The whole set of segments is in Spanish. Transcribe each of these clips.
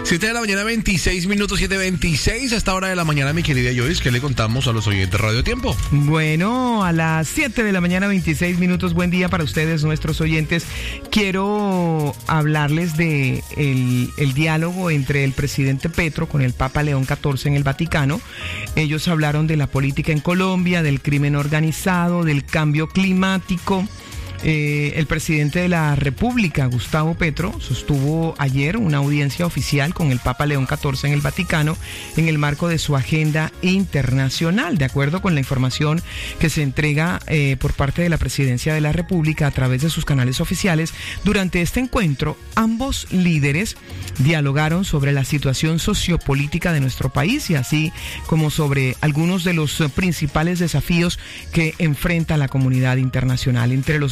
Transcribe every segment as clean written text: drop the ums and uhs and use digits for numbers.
7 de la mañana, 26 minutos, 7:26. A esta hora de la mañana, mi querida Joyce, ¿qué le contamos a los oyentes Radio Tiempo? Bueno, a las 7 de la mañana, 26 minutos. Buen día para ustedes, nuestros oyentes. Quiero hablarles de el diálogo entre el presidente Petro con el Papa León XIV en el Vaticano. Ellos hablaron de la política en Colombia, del crimen organizado, del cambio climático. El presidente de la República, Gustavo Petro, sostuvo ayer una audiencia oficial con el Papa León XIV en el Vaticano en el marco de su agenda internacional. De acuerdo con la información que se entrega por parte de la Presidencia de la República a través de sus canales oficiales, durante este encuentro, ambos líderes dialogaron sobre la situación sociopolítica de nuestro país y así como sobre algunos de los principales desafíos que enfrenta la comunidad internacional.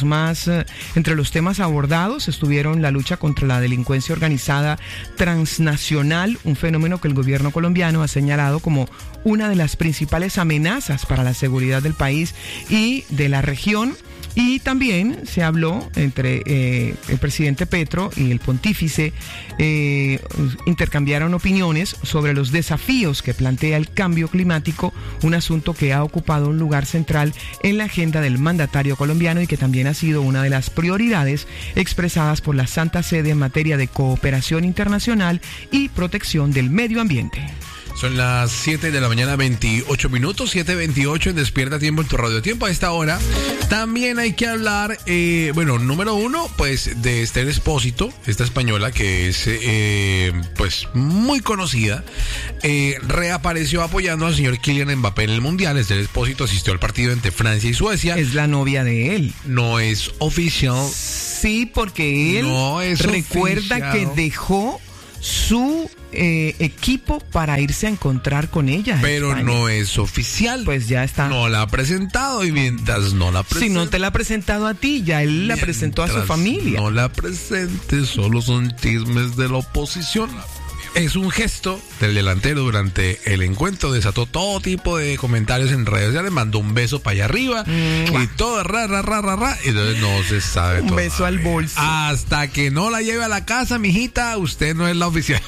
Entre los temas abordados estuvieron la lucha contra la delincuencia organizada transnacional, un fenómeno que el gobierno colombiano ha señalado como una de las principales amenazas para la seguridad del país y de la región. Y también se habló entre el presidente Petro y el pontífice, intercambiaron opiniones sobre los desafíos que plantea el cambio climático, un asunto que ha ocupado un lugar central en la agenda del mandatario colombiano y que también ha sido una de las prioridades expresadas por la Santa Sede en materia de cooperación internacional y protección del medio ambiente. Son las 7 de la mañana, 28 minutos, 7:28 en Despierta Tiempo en tu Radio Tiempo. A esta hora también hay que hablar, número uno, pues de Esther Expósito, esta española que es, pues muy conocida, reapareció apoyando al señor Kylian Mbappé en el Mundial. Esther Expósito asistió al partido entre Francia y Suecia. Es la novia de él. No es oficial. Sí, porque él no es recuerda oficial. que dejó su equipo para irse a encontrar con ella. Pero España. No es oficial. Pues ya está. No la ha presentado y mientras no la presente. Si no te la ha presentado a ti, ya él la presentó a su familia. No la presente, solo son chismes de la oposición. Es un gesto del delantero durante el encuentro, desató todo tipo de comentarios en redes sociales, mandó un beso para allá arriba y todo y entonces no se sabe todo. Un beso al bolso. Hasta que no la lleve a la casa, mijita, usted no es la oficial.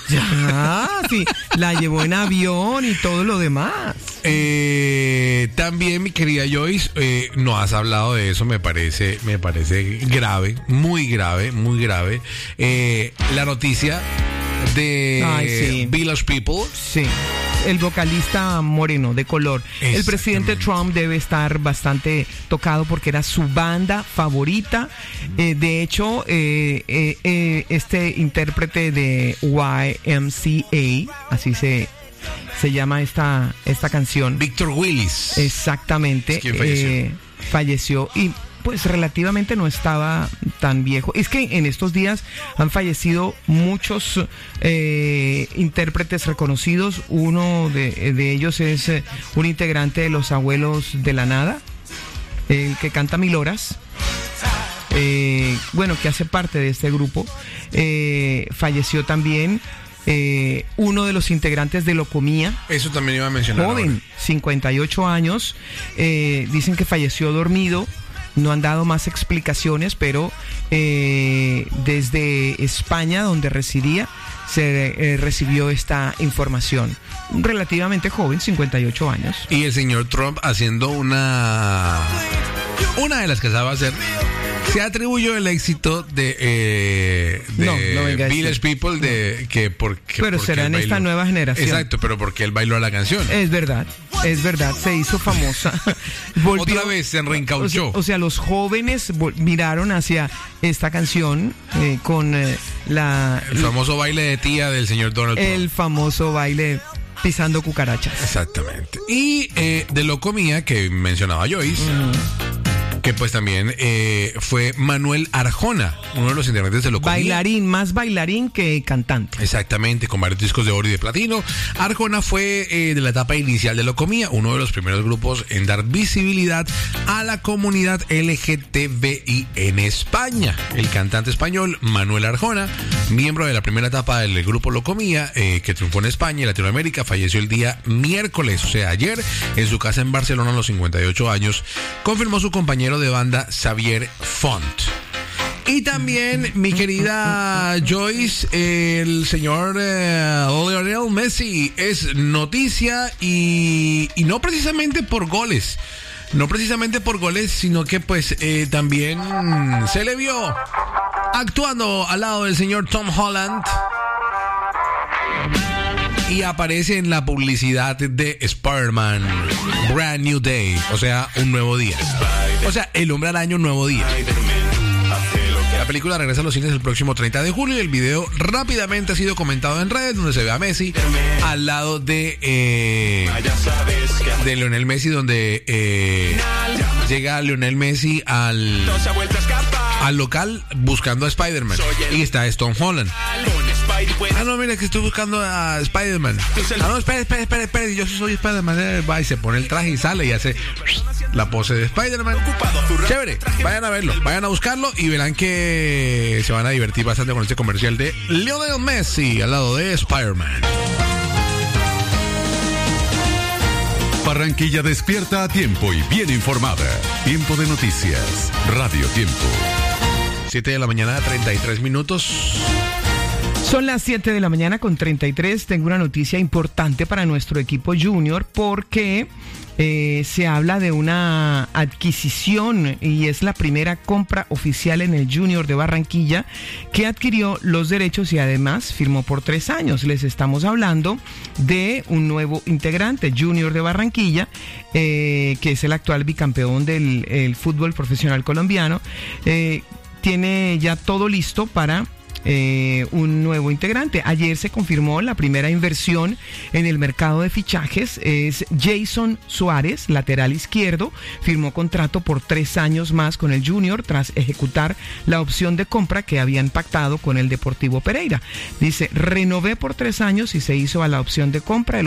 Sí, la llevó en avión y todo lo demás. También, mi querida Joyce, no has hablado de eso, me parece grave, muy grave. La noticia de Village People. Sí, el vocalista moreno de color. El presidente Trump debe estar bastante tocado porque era su banda favorita. De hecho, este intérprete de YMCA, así se llama esta canción. Victor Willis. Exactamente. Falleció y pues relativamente no estaba tan viejo. Es que en estos días han fallecido muchos intérpretes reconocidos. Uno de ellos es un integrante de Los Abuelos de la Nada, el que canta Mil Horas. Que hace parte de este grupo. Falleció también uno de los integrantes de Locomía. Eso también iba a mencionar. Joven, ahora. 58 años. Dicen que falleció dormido. No han dado más explicaciones, pero desde España, donde residía, se recibió esta información. Relativamente joven, 58 años. Y el señor Trump haciendo una de las que sabe hacer. Se atribuyó el éxito de Village People pero será en esta nueva generación. Exacto, pero porque él bailó la canción. Es verdad, se hizo famosa. Otra vez se reencauchó. O sea, los jóvenes miraron hacia esta canción con el famoso baile de tía del señor Donald Trump. El famoso baile pisando cucarachas. Exactamente. Y de Locomía, que mencionaba Joyce, que pues también fue Manuel Arjona, uno de los integrantes de Locomía. Más bailarín que cantante. Exactamente, con varios discos de oro y de platino. Arjona fue de la etapa inicial de Locomía, uno de los primeros grupos en dar visibilidad a la comunidad LGTBI en España. El cantante español Manuel Arjona, miembro de la primera etapa del grupo Locomía, que triunfó en España y Latinoamérica, falleció el día miércoles, o sea, ayer, en su casa en Barcelona a los 58 años, confirmó su compañero de banda Xavier Font. Y también, mi querida Joyce, el señor Lionel Messi es noticia y no precisamente por goles. No precisamente por goles, sino que pues también se le vio actuando al lado del señor Tom Holland. Y aparece en la publicidad de Spider-Man, Brand New Day, o sea, un nuevo día. O sea, el Hombre Araña, un nuevo día. La película regresa a los cines el próximo 30 de julio y el video rápidamente ha sido comentado en redes, donde se ve a Messi al lado de Lionel Messi, donde llega Lionel Messi al local buscando a Spider-Man y está Tom Holland. Ah, no, mira que estoy buscando a Spider-Man. Ah, no, espere, yo soy Spider-Man. Va y se pone el traje y sale y hace la pose de Spider-Man. Chévere, vayan a verlo, vayan a buscarlo y verán que se van a divertir bastante con este comercial de Lionel Messi al lado de Spider-Man. Barranquilla despierta a tiempo y bien informada. Tiempo de noticias, Radio Tiempo. 7 de la mañana, 33 minutos. Son las 7 de la mañana con 33. Tengo una noticia importante para nuestro equipo junior porque se habla de una adquisición y es la primera compra oficial en el Junior de Barranquilla que adquirió los derechos y además firmó por 3 años. Les estamos hablando de un nuevo integrante, Junior de Barranquilla, que es el actual bicampeón del fútbol profesional colombiano. Tiene ya todo listo para un nuevo integrante. Ayer se confirmó la primera inversión en el mercado de fichajes. Es Jason Suárez, lateral izquierdo. Firmó contrato por 3 años más con el Junior tras ejecutar la opción de compra que habían pactado con el Deportivo Pereira. Dice, renové por 3 años y se hizo a la opción de compra.